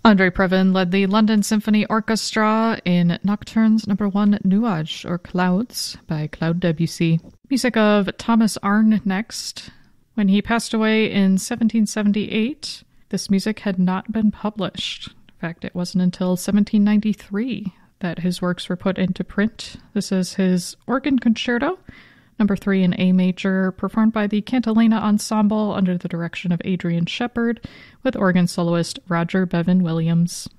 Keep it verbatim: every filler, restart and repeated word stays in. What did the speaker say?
André Previn led the London Symphony Orchestra in Nocturnes number one Nuages, or Clouds, by Claude Debussy. Music of Thomas Arne next. When he passed away in seventeen seventy-eight, this music had not been published. In fact, it wasn't until seventeen ninety-three that his works were put into print. This is his Organ Concerto, number three in A major, performed by the Cantilena Ensemble under the direction of Adrian Shepard, with organ soloist Roger Bevan Williams.